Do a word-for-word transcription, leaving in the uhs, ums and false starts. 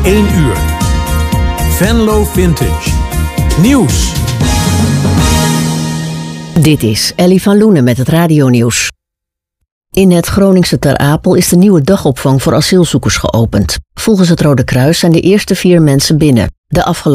één uur. Venlo Vintage. Nieuws. Dit is Ellie van Loenen met het radionieuws. In het Groningse Ter Apel is de nieuwe dagopvang voor asielzoekers geopend. Volgens het Rode Kruis zijn de eerste vier mensen binnen. De afgelopen